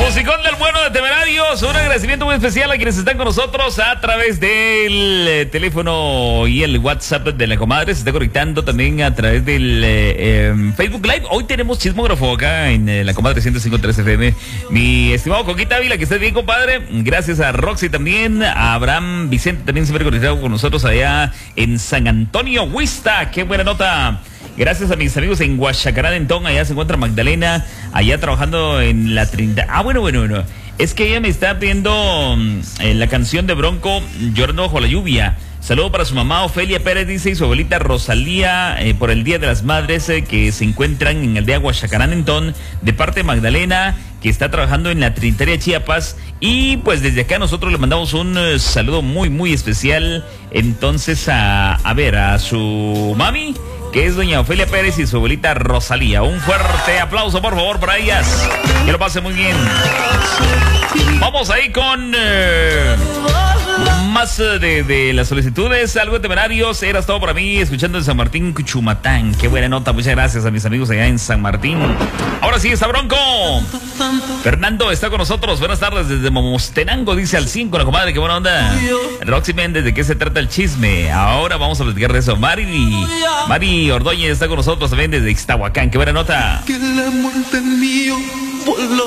Musicón del bueno de Temerarios. Un agradecimiento muy especial a quienes están con nosotros a través del teléfono y el WhatsApp de la comadre. Se está conectando también a través del Facebook Live. Hoy tenemos chismógrafo acá en la comadre 105.3 FM. Mi estimado Coquita Ávila, que estés bien, compadre. Gracias a Roxy también, a Abraham Vicente también siempre conectado con nosotros allá en San Antonio Huista. Qué buena nota. Gracias a mis amigos en Huachacarán, allá se encuentra Magdalena, allá trabajando en la Trinidad. Bueno. Es que ella me está pidiendo la canción de Bronco, Llorando bajo la lluvia. Saludo para su mamá Ofelia Pérez, dice, y su abuelita Rosalía, por el Día de las Madres, que se encuentran en el de Huachacarán, de parte de Magdalena, que está trabajando en la Trinitaria Chiapas. Y pues desde acá nosotros le mandamos un saludo muy, muy especial. Entonces a su mami, que es doña Ofelia Pérez, y su abuelita Rosalía. Un fuerte aplauso, por favor, para ellas. Que lo pase muy bien. Vamos ahí con más de las solicitudes. Algo de Temerarios. Eras todo para mí, escuchando en San Martín, Cuchumatán. Qué buena nota. Muchas gracias a mis amigos allá en San Martín. Ahora sí, está Bronco. Fernando está con nosotros. Buenas tardes desde Momostenango, dice al 5, la comadre. Qué buena onda. Roxy Méndez, ¿de qué se trata el chisme? Ahora vamos a platicar de eso. Mari Ordóñez está con nosotros también desde Ixtahuacán. Qué buena nota. Que la muerte mío